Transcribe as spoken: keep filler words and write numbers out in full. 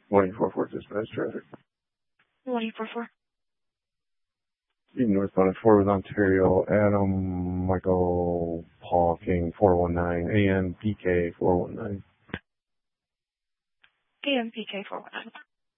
one eight four four dispatch traffic. one eight four four. Northbound at Fort Worth, Ontario, Adam, Michael, Paul King, four one nine, A M P K four one nine. A M P K four one nine.